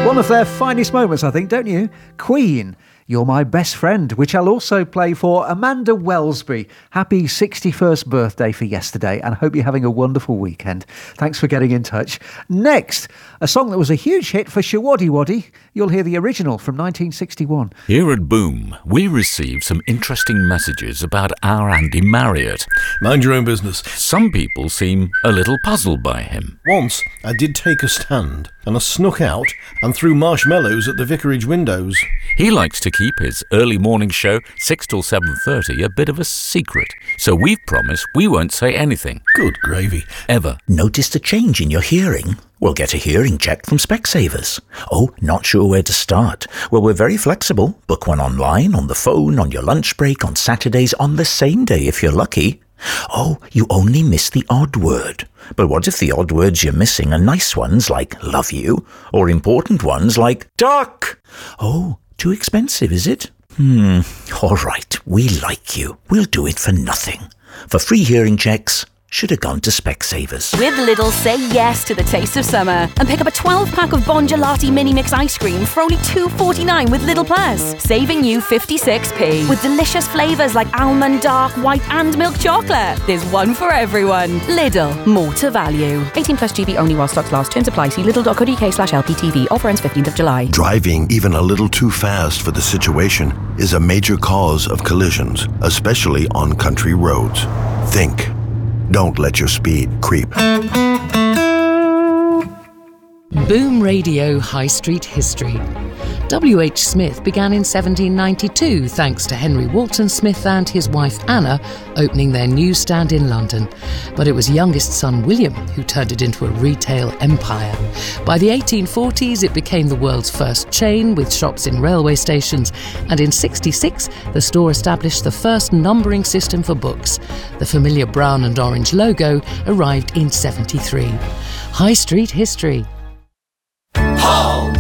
One of their finest moments, I think, don't you? Queen, You're My Best Friend, which I'll also play for Amanda Wellesby. Happy 61st birthday for yesterday, and I hope you're having a wonderful weekend. Thanks for getting in touch. Next, a song that was a huge hit for Shawaddy Waddy. You'll hear the original from 1961. Here at Boom, we received some interesting messages about our Andy Marriott. Mind your own business. Some people seem a little puzzled by him. Once, I did take a stand, and I snuck out and threw marshmallows at the vicarage windows. He likes to keep his early morning show, 6 till 7:30, a bit of a secret. So we've promised we won't say anything. Good gravy. Ever. Noticed a change in your hearing? Well, get a hearing check from Specsavers. Oh, not sure where to start? Well, we're very flexible. Book one online, on the phone, on your lunch break, on Saturdays, on the same day if you're lucky. Oh, you only miss the odd word. But what if the odd words you're missing are nice ones like love you, or important ones like duck? Oh, too expensive, is it? All right, we like you. We'll do it for nothing. For free hearing checks, should have gone to Specsavers. With Lidl, say yes to the taste of summer and pick up a 12-pack of Bon Gelati Mini Mix ice cream for only $2.49 with Lidl Plus, saving you 56p. With delicious flavours like almond, dark, white and milk chocolate. There's one for everyone. Lidl, more to value. 18 plus GB only while stocks last. Terms apply. See lidl.co.uk/LPTV. Offer ends 15th of July. Driving even a little too fast for the situation is a major cause of collisions, especially on country roads. Think. Don't let your speed creep. Boom Radio High Street History. W.H. Smith began in 1792 thanks to Henry Walton Smith and his wife Anna opening their newsstand in London. But it was youngest son William who turned it into a retail empire. By the 1840s it became the world's first chain with shops in railway stations, and in 66 the store established the first numbering system for books. The familiar brown and orange logo arrived in 73. High Street History. Paul